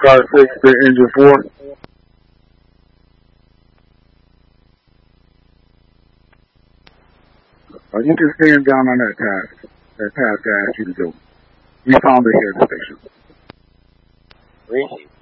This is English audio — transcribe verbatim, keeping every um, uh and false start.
car fixed the engine for? Uh, you can stand down on that task. That task I asked you to do. We found it here at the station. Really?